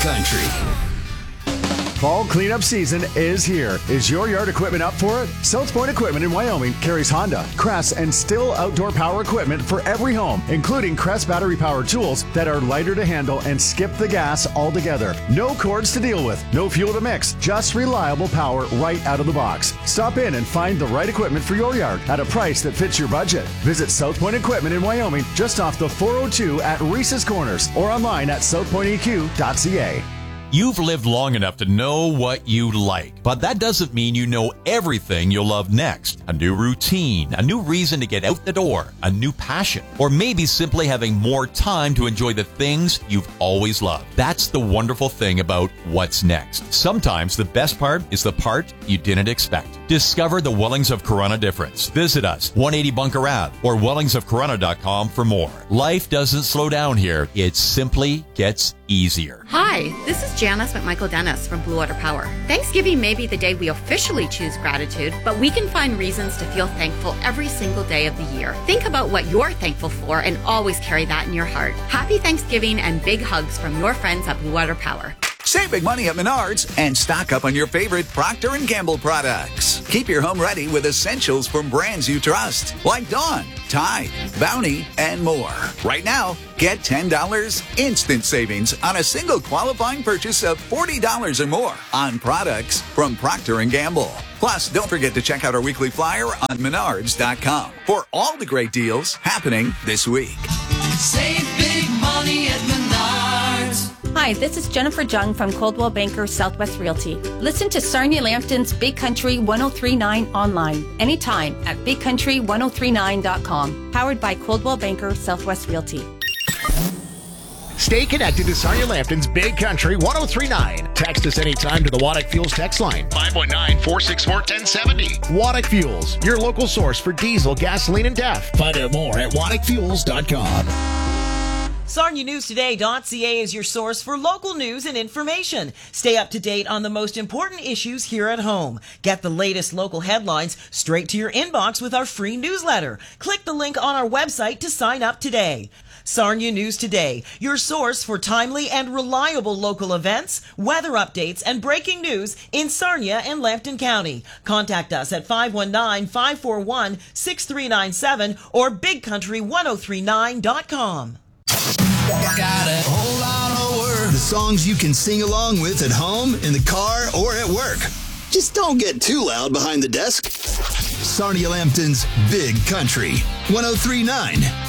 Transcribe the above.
Country. Fall cleanup season is here. Is your yard equipment up for it? South Point Equipment in Wyoming carries Honda, Crest, and Stihl outdoor power equipment for every home, including Crest battery-powered tools that are lighter to handle and skip the gas altogether. No cords to deal with, no fuel to mix, just reliable power right out of the box. Stop in and find the right equipment for your yard at a price that fits your budget. Visit South Point Equipment in Wyoming just off the 402 at Reese's Corners or online at southpointeq.ca. You've lived long enough to know what you like, but that doesn't mean you know everything you'll love next. A new routine, a new reason to get out the door, a new passion, or maybe simply having more time to enjoy the things you've always loved. That's the wonderful thing about what's next. Sometimes the best part is the part you didn't expect. Discover the Wellings of Corunna difference. Visit us, 180 Bunker Ave, or wellingsofcorunna.com for more. Life doesn't slow down here. It simply gets easier. Hi, this is Janice McMichael Dennis from Blue Water Power. Thanksgiving may be the day we officially choose gratitude, but we can find reasons to feel thankful every single day of the year. Think about what you're thankful for and always carry that in your heart. Happy Thanksgiving and big hugs from your friends at Blue Water Power. Save big money at Menards and stock up on your favorite Procter & Gamble products. Keep your home ready with essentials from brands you trust, like Dawn, Tide, Bounty, and more. Right now, get $10 instant savings on a single qualifying purchase of $40 or more on products from Procter & Gamble. Plus, don't forget to check out our weekly flyer on Menards.com for all the great deals happening this week. Save big money at Menards. Hi, this is Jennifer Jung from Coldwell Banker Southwest Realty. Listen to Sarnia Lambton's Big Country 1039 online anytime at bigcountry1039.com. Powered by Coldwell Banker Southwest Realty. Stay connected to Sarnia Lambton's Big Country 1039. Text us anytime to the Waddick Fuels text line, 519-464-1070. Waddick Fuels, your local source for diesel, gasoline, and DEF. Find out more at waddickfuels.com. SarniaNewsToday.ca is your source for local news and information. Stay up to date on the most important issues here at home. Get the latest local headlines straight to your inbox with our free newsletter. Click the link on our website to sign up today. Sarnia News Today, your source for timely and reliable local events, weather updates, and breaking news in Sarnia and Lambton County. Contact us at 519-541-6397 or bigcountry1039.com. Got a whole lot of work. The songs you can sing along with at home, in the car, or at work. Just don't get too loud behind the desk. Sarnia Lambton's Big Country 1039.